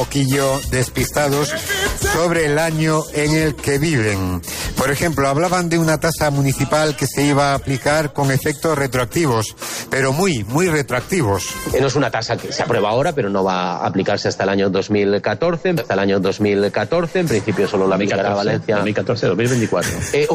poquillo despistados sobre el año en el que viven. Por ejemplo, hablaban de una tasa municipal que se iba a aplicar con efectos retroactivos, pero muy retroactivos. No es una tasa que se aprueba ahora, pero no va a aplicarse hasta el año 2014. Hasta el año 2014, en principio solo la aplicará Valencia. 2014, 2024.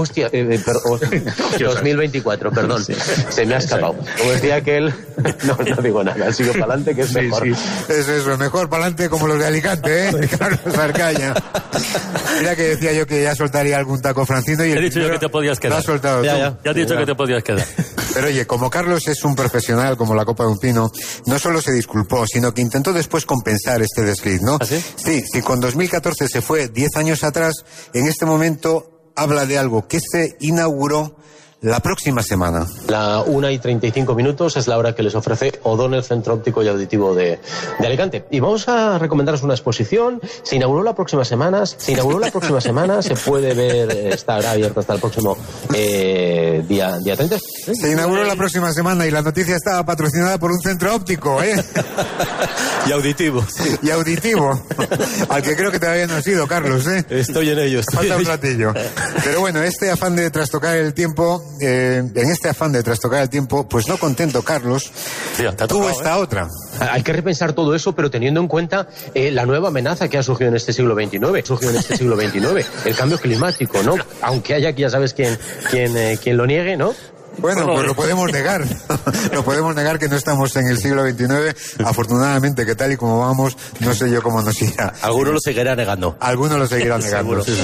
2024, perdón. Sí. Se me ha escapado. Como decía aquel, no digo nada, sigo para adelante, que es mejor. Sí. Eso, mejor para adelante como los de Alicante, ¿eh? Carlos Arcaña. Mira que decía yo que ya soltaría algún taco francino y he dicho yo que te podías quedar. Lo has soltado tú. Ya has dicho que te podías quedar. Pero oye, como Carlos es un profesional como la copa de un pino, no solo se disculpó, sino que intentó después compensar este desliz, ¿no? ¿Ah, sí? Sí, con 2014 se fue 10 años atrás, en este momento habla de algo que se inauguró la próxima semana. La 1:35 es la hora que les ofrece O'Donnell Centro Óptico y Auditivo de Alicante. Y vamos a recomendaros una exposición. Se inauguró la próxima semana, se puede ver, estará abierta hasta el próximo día 30. Se inauguró la próxima semana y la noticia estaba patrocinada por un centro óptico, ¿eh? Y auditivo. Sí. Y auditivo. Al que creo que todavía no has ido, Carlos, ¿eh? Estoy en ello. Falta un ratillo. Pero bueno, este afán de trastocar el tiempo, pues no contento, Carlos, tuvo esta otra. Hay que repensar todo eso, pero teniendo en cuenta la nueva amenaza que ha surgido en este siglo XXIX. El cambio climático, ¿no? Aunque haya aquí, ya sabes quién lo niegue, ¿no? Bueno, pues lo podemos negar. Lo podemos negar que no estamos en el siglo XXIX. Afortunadamente, que tal y como vamos, no sé yo cómo nos irá. Alguno lo seguirá negando. Alguno lo seguirá negando. Sí.